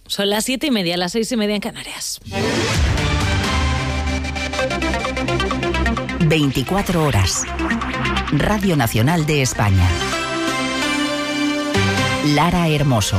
Son las 7:30, las 6:30 en Canarias. 24 horas. Radio Nacional de España. Lara Hermoso.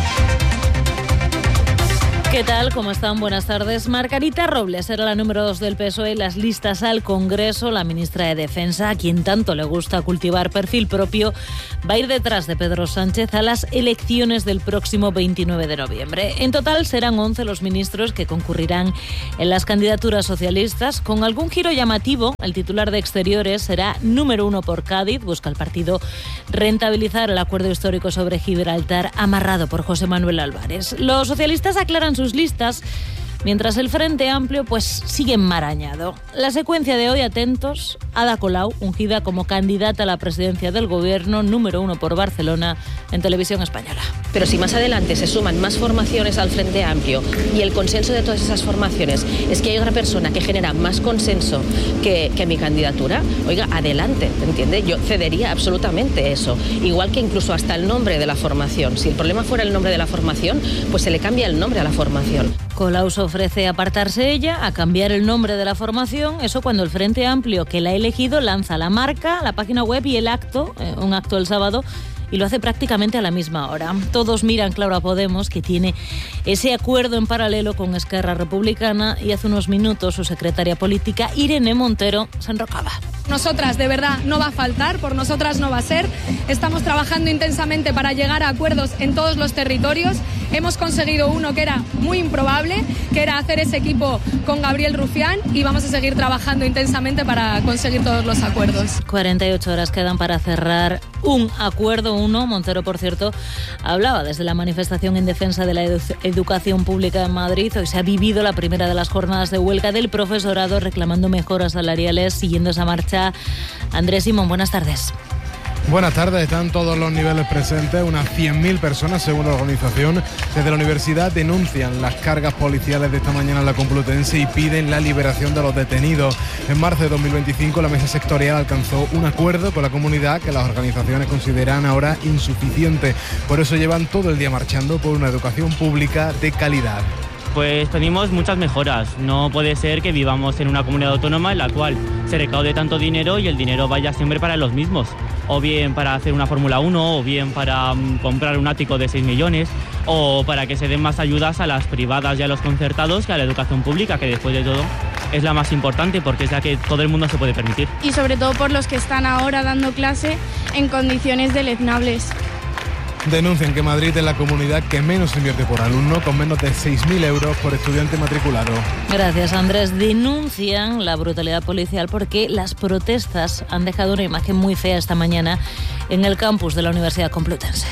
¿Qué tal? ¿Cómo están? Buenas tardes. Margarita Robles era la número 2 del PSOE en las listas al Congreso. La ministra de Defensa, a quien tanto le gusta cultivar perfil propio, va a ir detrás de Pedro Sánchez a las elecciones del próximo 29 de noviembre. En total serán 11 los ministros que concurrirán en las candidaturas socialistas. Con algún giro llamativo, el titular de Exteriores será número 1 por Cádiz. Busca el partido rentabilizar el acuerdo histórico sobre Gibraltar amarrado por José Manuel Álvarez. Los socialistas aclaran sus listas, mientras el Frente Amplio sigue enmarañado. La secuencia de hoy, atentos: Ada Colau, ungida como candidata a la presidencia del Gobierno, número 1 por Barcelona, en Televisión Española. Pero si más adelante se suman más formaciones al Frente Amplio y el consenso de todas esas formaciones es que hay otra persona que genera más consenso que mi candidatura, oiga, adelante, ¿entiende? Yo cedería absolutamente eso. Igual que incluso hasta el nombre de la formación. Si el problema fuera el nombre de la formación, pues se le cambia el nombre a la formación. Colau se ofrece a apartarse ella, a cambiar el nombre de la formación, eso cuando el Frente Amplio, que la ha elegido, lanza la marca, la página web y el acto, un acto el sábado, y lo hace prácticamente a la misma hora. Todos miran, claro, a Podemos, que tiene ese acuerdo en paralelo con Esquerra Republicana, y hace unos minutos su secretaria política, Irene Montero, se enrocaba. Nosotras, de verdad, no va a faltar, por nosotras no va a ser. Estamos trabajando intensamente para llegar a acuerdos en todos los territorios. Hemos conseguido uno que era muy improbable, que era hacer ese equipo con Gabriel Rufián, y vamos a seguir trabajando intensamente para conseguir todos los acuerdos. 48 horas quedan para cerrar un acuerdo. Montero, por cierto, hablaba desde la manifestación en defensa de la educación pública en Madrid. Hoy se ha vivido la primera de las jornadas de huelga del profesorado reclamando mejoras salariales. Siguiendo esa marcha, Andrés Simón, buenas tardes. Buenas tardes, están todos los niveles presentes, unas 100.000 personas según la organización. Desde la universidad denuncian las cargas policiales de esta mañana en la Complutense y piden la liberación de los detenidos. En marzo de 2025 la mesa sectorial alcanzó un acuerdo con la comunidad que las organizaciones consideran ahora insuficiente. Por eso llevan todo el día marchando por una educación pública de calidad. Pues pedimos muchas mejoras. No puede ser que vivamos en una comunidad autónoma en la cual se recaude tanto dinero y el dinero vaya siempre para los mismos. O bien para hacer una Fórmula 1, o bien para comprar un ático de 6 millones, o para que se den más ayudas a las privadas y a los concertados que a la educación pública, que después de todo es la más importante porque es la que todo el mundo se puede permitir. Y sobre todo por los que están ahora dando clase en condiciones deleznables. Denuncian que Madrid es la comunidad que menos invierte por alumno, con menos de 6.000 euros por estudiante matriculado. Gracias, Andrés. Denuncian la brutalidad policial porque las protestas han dejado una imagen muy fea esta mañana en el campus de la Universidad Complutense.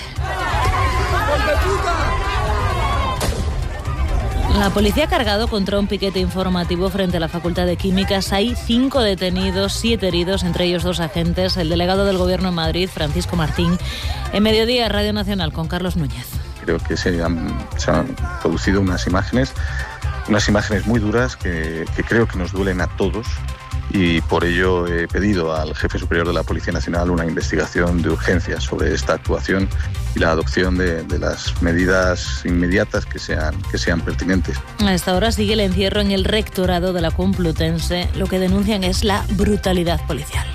La policía ha cargado contra un piquete informativo frente a la Facultad de Químicas. Hay 5 detenidos, 7 heridos, entre ellos 2 agentes. El delegado del Gobierno en Madrid, Francisco Martín, en Mediodía, Radio Nacional, con Carlos Núñez. Creo que se han producido unas imágenes muy duras que creo que nos duelen a todos. Y por ello he pedido al jefe superior de la Policía Nacional una investigación de urgencia sobre esta actuación y la adopción de las medidas inmediatas que sean pertinentes. A esta hora sigue el encierro en el rectorado de la Complutense. Lo que denuncian es la brutalidad policial.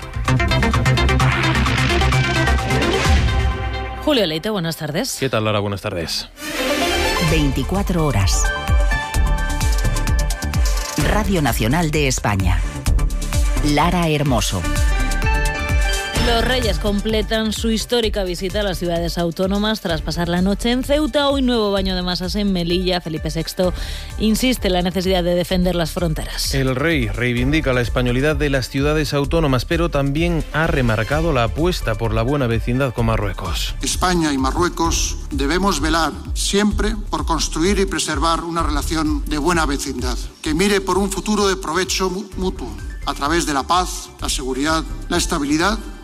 Julio Leite, buenas tardes. ¿Qué tal, Lara? Buenas tardes. 24 horas. Radio Nacional de España. Lara Hermoso. Los Reyes completan su histórica visita a las ciudades autónomas tras pasar la noche en Ceuta. Hoy nuevo baño de masas en Melilla. Felipe VI insiste en la necesidad de defender las fronteras. El rey reivindica la españolidad de las ciudades autónomas, pero también ha remarcado la apuesta por la buena vecindad con Marruecos. España y Marruecos debemos velar siempre por construir y preservar una relación de buena vecindad, que mire por un futuro de provecho mutuo, a través de la paz, la seguridad, la estabilidad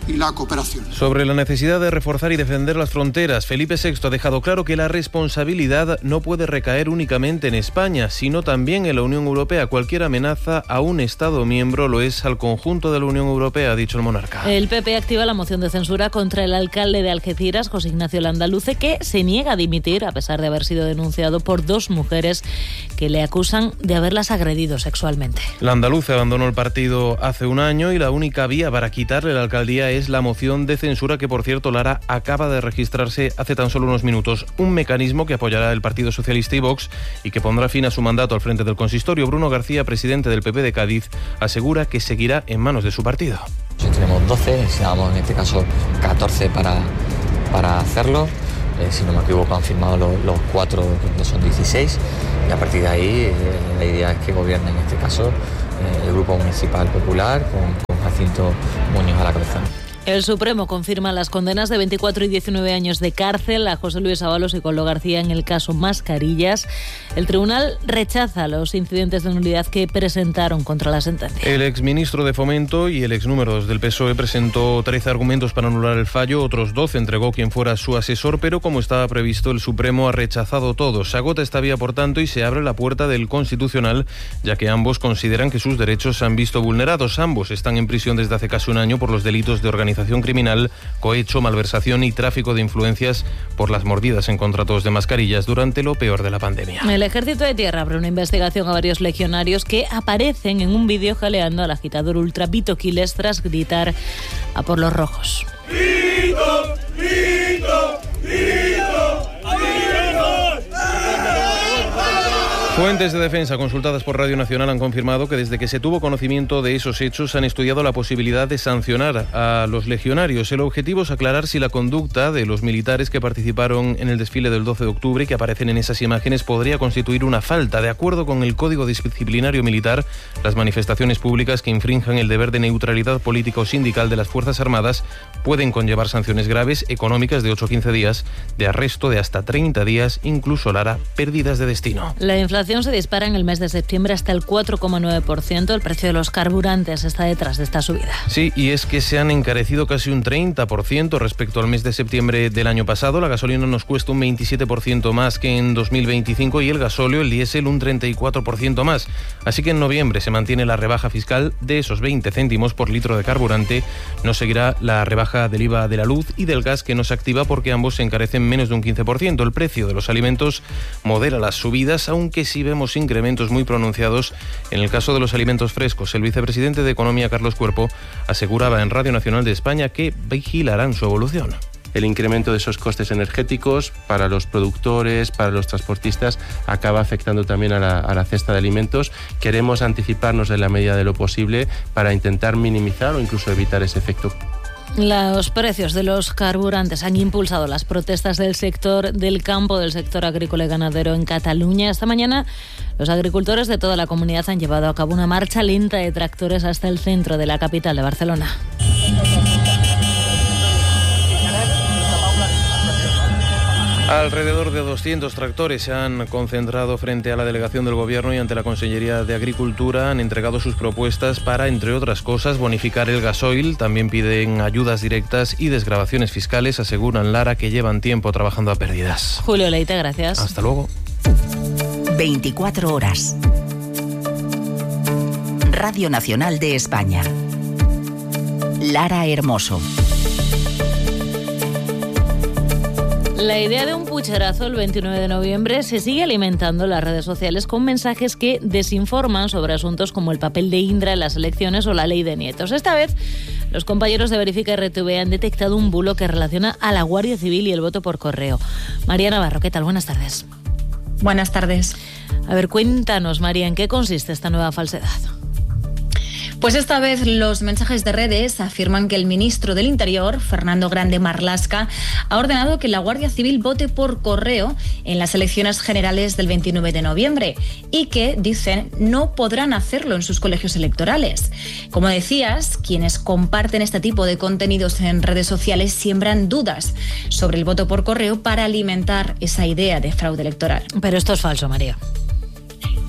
y la cooperación. Sobre la necesidad de reforzar y defender las fronteras, Felipe VI ha dejado claro que la responsabilidad no puede recaer únicamente en España, sino también en la Unión Europea. Cualquier amenaza a un Estado miembro lo es al conjunto de la Unión Europea, ha dicho el monarca. El PP activa la moción de censura contra el alcalde de Algeciras, José Ignacio Landaluce, que se niega a dimitir a pesar de haber sido denunciado por 2 mujeres que le acusan de haberlas agredido sexualmente. Landaluce abandonó el partido hace un año y la única vía para quitarle la alcaldía es la moción de censura que, por cierto, Lara, acaba de registrarse hace tan solo unos minutos. Un mecanismo que apoyará el Partido Socialista y Vox y que pondrá fin a su mandato al frente del consistorio. Bruno García, presidente del PP de Cádiz, asegura que seguirá en manos de su partido. Tenemos 12, necesitamos en este caso 14 para hacerlo. Si no me equivoco, han firmado los 4, que son 16, y a partir de ahí la idea es que gobierne en este caso el Grupo Municipal Popular con Jacinto Muñoz a la cabeza. El Supremo confirma las condenas de 24 y 19 años de cárcel a José Luis Ábalos y Coldo García en el caso Mascarillas. El tribunal rechaza los incidentes de nulidad que presentaron contra la sentencia. El exministro de Fomento y el exnúmero 2 del PSOE presentó 13 argumentos para anular el fallo, otros 12 entregó quien fuera su asesor, pero como estaba previsto, el Supremo ha rechazado todos. Se agota esta vía, por tanto, y se abre la puerta del Constitucional, ya que ambos consideran que sus derechos se han visto vulnerados. Ambos están en prisión desde hace casi un año por los delitos de organización criminal, cohecho, malversación y tráfico de influencias por las mordidas en contratos de mascarillas durante lo peor de la pandemia. El Ejército de Tierra abre una investigación a varios legionarios que aparecen en un vídeo jaleando al agitador ultra Vito Quiles tras gritar a por los rojos. ¡Vito! ¡Vito! ¡Vito! Fuentes de defensa consultadas por Radio Nacional han confirmado que desde que se tuvo conocimiento de esos hechos han estudiado la posibilidad de sancionar a los legionarios. El objetivo es aclarar si la conducta de los militares que participaron en el desfile del 12 de octubre y que aparecen en esas imágenes podría constituir una falta. De acuerdo con el Código Disciplinario Militar, las manifestaciones públicas que infrinjan el deber de neutralidad política o sindical de las Fuerzas Armadas pueden conllevar sanciones graves, económicas de 8 a 15 días, de arresto de hasta 30 días, incluso, Lara, pérdidas de destino. La inflación se dispara en el mes de septiembre hasta el 4,9%. El precio de los carburantes está detrás de esta subida. Sí, y es que se han encarecido casi un 30% respecto al mes de septiembre del año pasado. La gasolina nos cuesta un 27% más que en 2025 y el gasóleo, el diésel, un 34% más. Así que en noviembre se mantiene la rebaja fiscal de esos 20 céntimos por litro de carburante. No seguirá la rebaja del IVA de la luz y del gas, que no se activa porque ambos se encarecen menos de un 15%. El precio de los alimentos modera las subidas, aunque sí vemos incrementos muy pronunciados en el caso de los alimentos frescos. El vicepresidente de Economía, Carlos Cuerpo, aseguraba en Radio Nacional de España que vigilarán su evolución. El incremento de esos costes energéticos para los productores, para los transportistas, acaba afectando también a la cesta de alimentos. Queremos anticiparnos en la medida de lo posible para intentar minimizar o incluso evitar ese efecto. Los precios de los carburantes han impulsado las protestas del sector del campo, del sector agrícola y ganadero en Cataluña. Esta mañana los agricultores de toda la comunidad han llevado a cabo una marcha lenta de tractores hasta el centro de la capital de Barcelona. Alrededor de 200 tractores se han concentrado frente a la delegación del Gobierno y ante la Consellería de Agricultura. Han entregado sus propuestas para, entre otras cosas, bonificar el gasoil. También piden ayudas directas y desgravaciones fiscales. Aseguran, Lara, que llevan tiempo trabajando a pérdidas. Julio Leite, gracias. Hasta luego. 24 horas. Radio Nacional de España. Lara Hermoso. La idea de un pucherazo el 29 de noviembre se sigue alimentando en las redes sociales con mensajes que desinforman sobre asuntos como el papel de Indra en las elecciones o la ley de nietos. Esta vez, los compañeros de Verifica RTV han detectado un bulo que relaciona a la Guardia Civil y el voto por correo. María Navarro, ¿qué tal? Buenas tardes. Buenas tardes. A ver, cuéntanos, María, ¿en qué consiste esta nueva falsedad? Pues esta vez los mensajes de redes afirman que el ministro del Interior, Fernando Grande Marlaska, ha ordenado que la Guardia Civil vote por correo en las elecciones generales del 29 de noviembre y que, dicen, no podrán hacerlo en sus colegios electorales. Como decías, quienes comparten este tipo de contenidos en redes sociales siembran dudas sobre el voto por correo para alimentar esa idea de fraude electoral. Pero esto es falso, María.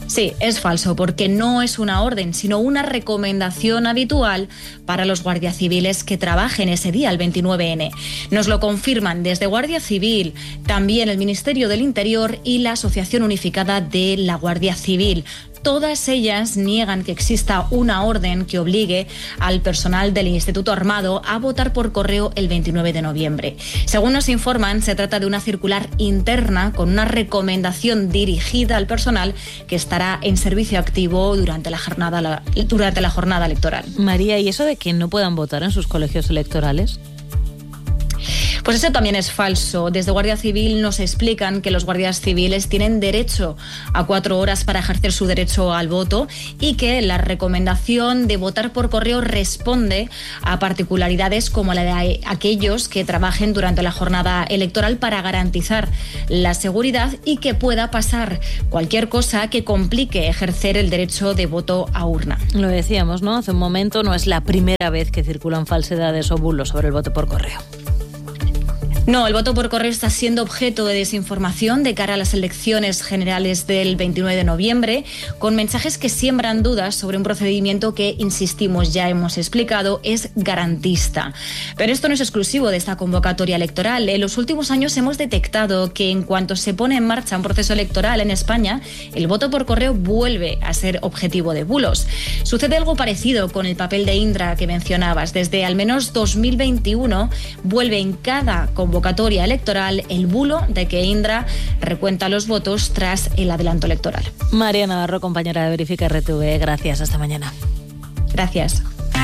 Sí, es falso, porque no es una orden, sino una recomendación habitual para los guardias civiles que trabajen ese día, el 29N. Nos lo confirman desde Guardia Civil, también el Ministerio del Interior y la Asociación Unificada de la Guardia Civil. Todas ellas niegan que exista una orden que obligue al personal del Instituto Armado a votar por correo el 29 de noviembre. Según nos informan, se trata de una circular interna con una recomendación dirigida al personal que estará en servicio activo durante la jornada electoral. María, ¿y eso de que no puedan votar en sus colegios electorales? Pues eso también es falso. Desde Guardia Civil nos explican que los guardias civiles tienen derecho a 4 horas para ejercer su derecho al voto y que la recomendación de votar por correo responde a particularidades como la de aquellos que trabajen durante la jornada electoral para garantizar la seguridad y que pueda pasar cualquier cosa que complique ejercer el derecho de voto a urna. Lo decíamos, ¿no? Hace un momento, no es la primera vez que circulan falsedades o bulos sobre el voto por correo. No, el voto por correo está siendo objeto de desinformación de cara a las elecciones generales del 29 de noviembre, con mensajes que siembran dudas sobre un procedimiento que, insistimos, ya hemos explicado, es garantista. Pero esto no es exclusivo de esta convocatoria electoral. En los últimos años hemos detectado que en cuanto se pone en marcha un proceso electoral en España, el voto por correo vuelve a ser objetivo de bulos. Sucede algo parecido con el papel de Indra que mencionabas. Desde al menos 2021 vuelve en cada convocatoria electoral el bulo de que Indra recuenta los votos tras el adelanto electoral. María Navarro, compañera de Verifica RTV, gracias, hasta mañana. Gracias.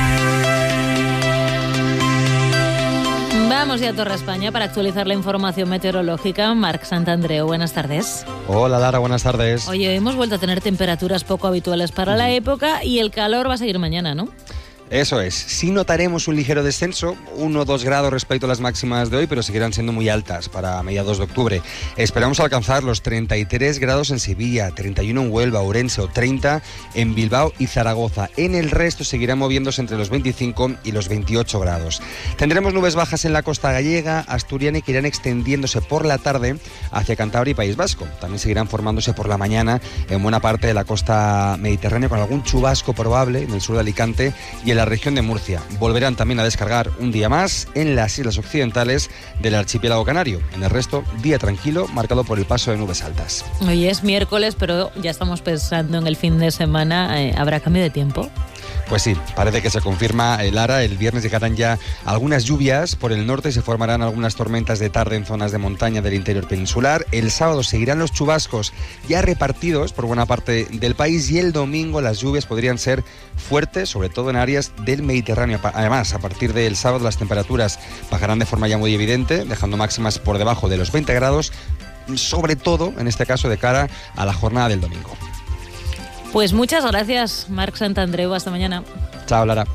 Vamos ya a Torre España para actualizar la información meteorológica. Marc Santandreu, buenas tardes. Hola Lara, buenas tardes. Oye, hemos vuelto a tener temperaturas poco habituales para la época y el calor va a seguir mañana, ¿no? Eso es, sí notaremos un ligero descenso, 1 o 2 grados respecto a las máximas de hoy, pero seguirán siendo muy altas para mediados de octubre. Esperamos alcanzar los 33 grados en Sevilla, 31 en Huelva, Ourense o 30 en Bilbao y Zaragoza. En el resto seguirán moviéndose entre los 25 y los 28 grados. Tendremos nubes bajas en la costa gallega, asturiana y que irán extendiéndose por la tarde hacia Cantabria y País Vasco. También seguirán formándose por la mañana en buena parte de la costa mediterránea con algún chubasco probable en el sur de Alicante y en la región de Murcia. Volverán también a descargar un día más en las islas occidentales del archipiélago canario. En el resto, día tranquilo, marcado por el paso de nubes altas. Hoy es miércoles, pero ya estamos pensando en el fin de semana. ¿Habrá cambio de tiempo? Pues sí, parece que se confirma, Lara. El viernes llegarán ya algunas lluvias por el norte y se formarán algunas tormentas de tarde en zonas de montaña del interior peninsular. El sábado seguirán los chubascos ya repartidos por buena parte del país y el domingo las lluvias podrían ser fuertes, sobre todo en áreas del Mediterráneo. Además, a partir del sábado las temperaturas bajarán de forma ya muy evidente, dejando máximas por debajo de los 20 grados, sobre todo en este caso de cara a la jornada del domingo. Pues muchas gracias, Marc Santandreu. Hasta mañana. Chao, Lara.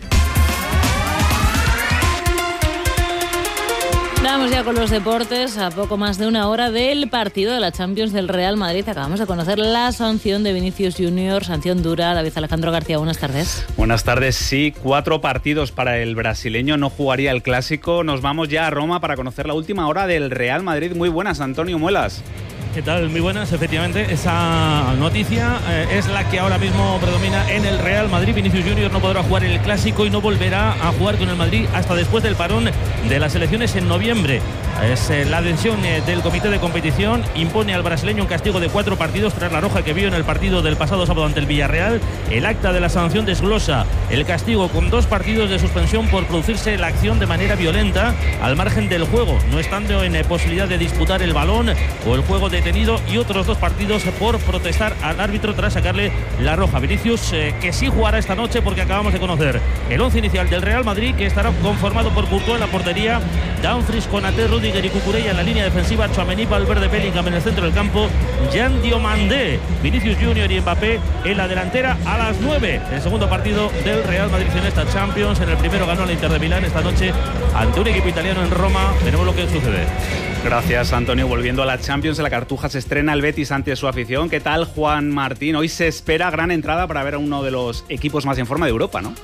Vamos ya con los deportes. A poco más de una hora del partido de la Champions del Real Madrid. Acabamos de conocer la sanción de Vinicius Junior, sanción dura. David Alejandro García, buenas tardes. Buenas tardes, sí, 4 partidos para el brasileño, no jugaría el Clásico. Nos vamos ya a Roma para conocer la última hora del Real Madrid. Muy buenas, Antonio Muelas. ¿Qué tal? Muy buenas, efectivamente, esa noticia es la que ahora mismo predomina en el Real Madrid. Vinicius Junior no podrá jugar el Clásico y no volverá a jugar con el Madrid hasta después del parón de las elecciones en noviembre. Es la decisión del comité de competición, impone al brasileño un castigo de 4 partidos tras la roja que vio en el partido del pasado sábado ante el Villarreal. El acta de la sanción desglosa el castigo con 2 partidos de suspensión por producirse la acción de manera violenta al margen del juego, no estando en posibilidad de disputar el balón o el juego detenido, y otros 2 partidos por protestar al árbitro tras sacarle la roja. Vinicius que sí jugará esta noche porque acabamos de conocer el 11 inicial del Real Madrid, que estará conformado por Courtois en la portería, Dumfries, Konaté, Rudiger y Cucurella en la línea defensiva, Tchouaméni, Valverde, Bellingham en el centro del campo, Jan Diomandé, Vinicius Junior y Mbappé en la delantera. A las 9 el segundo partido del Real Madrid en esta Champions. En el primero ganó el Inter de Milán, esta noche ante un equipo italiano en Roma. Veremos lo que sucede. Gracias, Antonio. Volviendo a la Champions, en la Cartuja se estrena el Betis ante su afición. ¿Qué tal, Juan Martín? Hoy se espera gran entrada para ver a uno de los equipos más en forma de Europa, ¿no?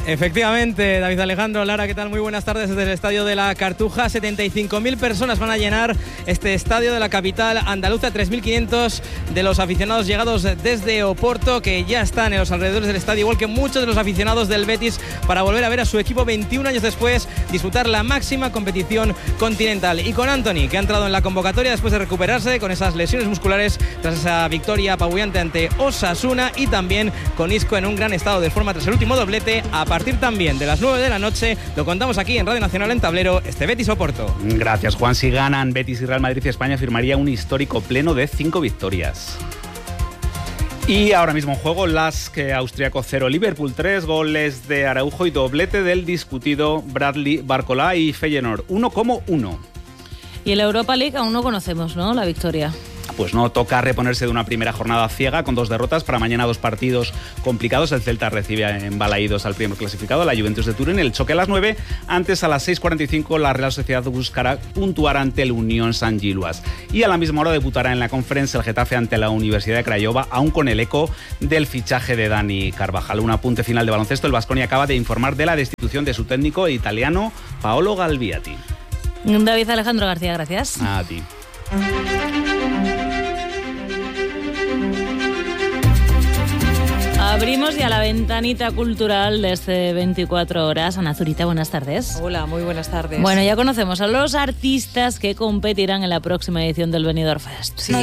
Efectivamente, David Alejandro, Lara, ¿qué tal? Muy buenas tardes desde el Estadio de la Cartuja. 75.000 personas van a llenar este estadio de la capital andaluza. 3.500 de los aficionados llegados desde Oporto, que ya están en los alrededores del estadio, igual que muchos de los aficionados del Betis, para volver a ver a su equipo 21 años después disputar la máxima competición continental. Y con Antony, que ha entrado en la convocatoria después de recuperarse con esas lesiones musculares tras esa victoria apabullante ante Osasuna, y también con Isco en un gran estado de forma tras el último doblete. A partir también de las 9 de la noche lo contamos aquí en Radio Nacional en Tablero, este Betis Oporto. Gracias, Juan. Si ganan Betis y Real Madrid, España firmaría un histórico pleno de 5 victorias. Y ahora mismo en juego LASK Austriaco 0, Liverpool 3, goles de Araujo y doblete del discutido Bradley Barcola y Feyenoord 1-1. Y en la Europa League aún no conocemos, ¿no?, la victoria. Pues no, toca reponerse de una primera jornada ciega con 2 derrotas. Para mañana 2 partidos complicados. El Celta recibe en Balaídos al primer clasificado, la Juventus de Turín. El choque a las 9. Antes, a las 6:45, la Real Sociedad buscará puntuar ante el Unión San Giluas. Y a la misma hora debutará en la Conference el Getafe ante la Universidad de Craiova, aún con el eco del fichaje de Dani Carvajal. Un apunte final de baloncesto. El Baskonia acaba de informar de la destitución de su técnico italiano, Paolo Galviati. David Alejandro García, gracias. A ti. Abrimos ya la ventanita cultural de este 24 horas. Ana Zurita, buenas tardes. Hola, muy buenas tardes. Bueno, ya conocemos a los artistas que competirán en la próxima edición del Benidorm Fest. Sí,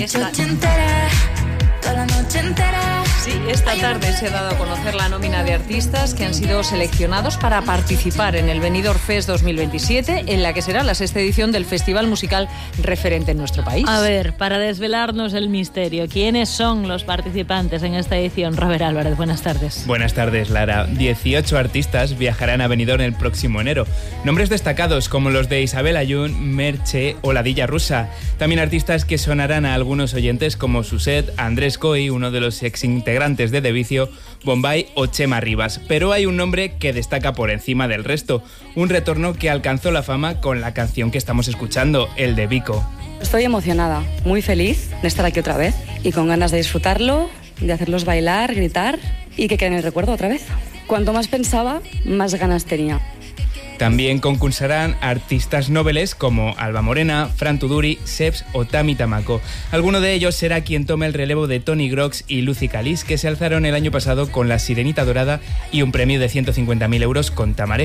esta tarde se ha dado a conocer la nómina de artistas que han sido seleccionados para participar en el Benidorm Fest 2027, en la que será la 6ª edición del festival musical referente en nuestro país. A ver, para desvelarnos el misterio, ¿quiénes son los participantes en esta edición? Robert Álvarez, buenas tardes. Buenas tardes, Lara. 18 artistas viajarán a Benidorm el próximo enero. Nombres destacados como los de Isabel Ayun, Merche o La Dilla Rusa. También artistas que sonarán a algunos oyentes como Suset, Andrés Coy, uno de los exintegrantes de De Vicio, Bombay o Chema Rivas. Pero hay un nombre que destaca por encima del resto, un retorno que alcanzó la fama con la canción que estamos escuchando, el de Vico. Estoy emocionada, muy feliz de estar aquí otra vez y con ganas de disfrutarlo, de hacerlos bailar, gritar y que quede en el recuerdo otra vez. Cuanto más pensaba, más ganas tenía. También concursarán artistas noveles como Alba Morena, Fran Tuduri, Seps o Tami Tamako. Alguno de ellos será quien tome el relevo de Tony Grox y Lucy Calis, que se alzaron el año pasado con La Sirenita Dorada y un premio de 150.000 euros con Tamaré.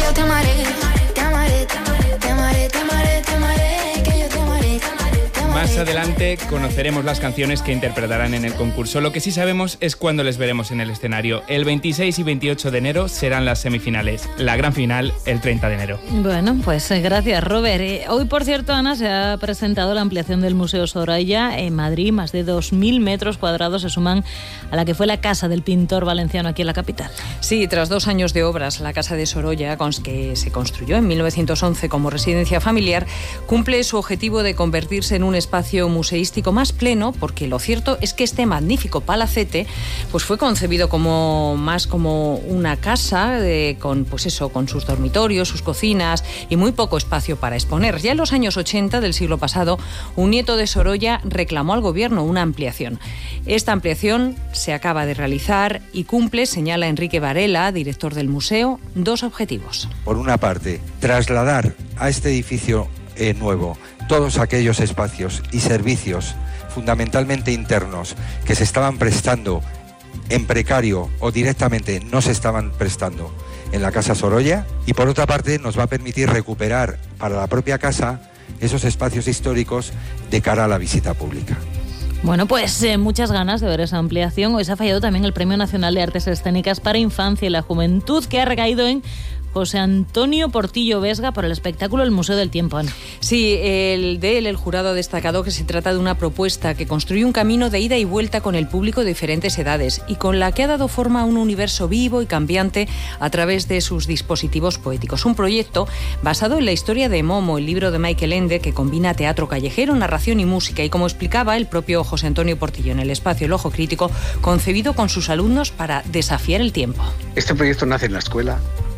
Más adelante conoceremos las canciones que interpretarán en el concurso. Lo que sí sabemos es cuándo les veremos en el escenario. El 26 y 28 de enero serán las semifinales. La gran final el 30 de enero. Bueno, pues gracias, Robert. Hoy, por cierto, Ana, se ha presentado la ampliación del Museo Sorolla en Madrid. Más de 2.000 metros cuadrados se suman a la que fue la casa del pintor valenciano aquí en la capital. Sí, tras 2 años de obras, la Casa de Sorolla, que se construyó en 1911 como residencia familiar, cumple su objetivo de convertirse en un espacio museístico más pleno, porque lo cierto es que este magnífico palacete pues fue concebido como una casa con sus dormitorios, sus cocinas y muy poco espacio para exponer. Ya en los años 80 del siglo pasado, un nieto de Sorolla reclamó al gobierno una ampliación. Esta ampliación se acaba de realizar y cumple, señala Enrique Varela, director del museo, 2 objetivos. Por una parte, trasladar a este edificio nuevo todos aquellos espacios y servicios fundamentalmente internos que se estaban prestando en precario o directamente no se estaban prestando en la Casa Sorolla, y por otra parte nos va a permitir recuperar para la propia casa esos espacios históricos de cara a la visita pública. Bueno, pues muchas ganas de ver esa ampliación. Hoy se ha fallado también el Premio Nacional de Artes Escénicas para Infancia y la Juventud, que ha recaído en José Antonio Portillo Vesga por el espectáculo El Museo del Tiempo, Ana. Sí, el jurado ha destacado que se trata de una propuesta que construye un camino de ida y vuelta con el público de diferentes edades y con la que ha dado forma a un universo vivo y cambiante a través de sus dispositivos poéticos. Un proyecto basado en la historia de Momo, el libro de Michael Ende, que combina teatro callejero, narración y música, y como explicaba el propio José Antonio Portillo en el espacio El Ojo Crítico, concebido con sus alumnos para desafiar el tiempo. Este proyecto nace en la escuela.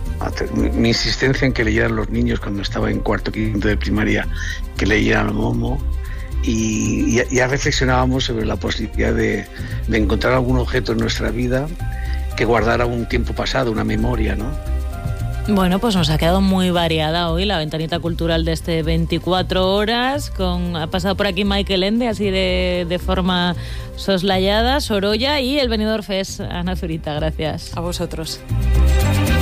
Mi insistencia en que leyeran los niños cuando estaba en 4º, 5º de primaria, que leyeran a Momo, y ya reflexionábamos sobre la posibilidad de encontrar algún objeto en nuestra vida que guardara un tiempo pasado, una memoria, ¿no? Bueno, pues nos ha quedado muy variada hoy la ventanita cultural de este 24 horas. Ha pasado por aquí Michael Ende, así de forma soslayada, Sorolla y el Benidorm Fest. Ana Zurita, gracias. A vosotros.